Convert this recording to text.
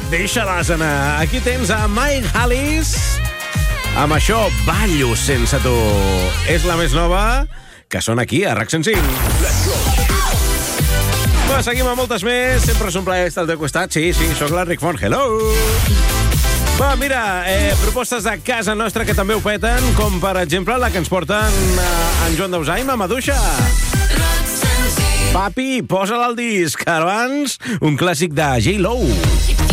deixa-les anar. Aquí tens a Mike Hollis amb això, Ballo sense tu. És la més nova que sona aquí a RAC 105. Va, seguim amb moltes més. Sempre és un plaer estar al teu costat. Sí, sóc l'Enric Font. Hello! Va, mira, propostes de casa nostra que també ho peten, com per exemple la que ens porten en Joan Dausà i Mamaduixa. Papi, posa-la al disc. Abans, un clàssic de J-Lo.